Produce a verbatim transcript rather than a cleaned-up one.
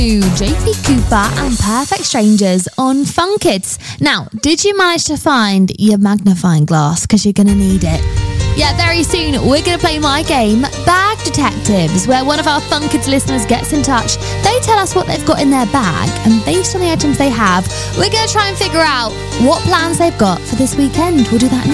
J P Cooper and Perfect Strangers on Fun Kids. Now, did you manage to find your magnifying glass? Because you're going to need it. Yeah, very soon we're going to play my game, Bag Detectives, where one of our Fun Kids listeners gets in touch. They tell us what they've got in their bag, and based on the items they have, we're going to try and figure out what plans they've got for this weekend. We'll do that next.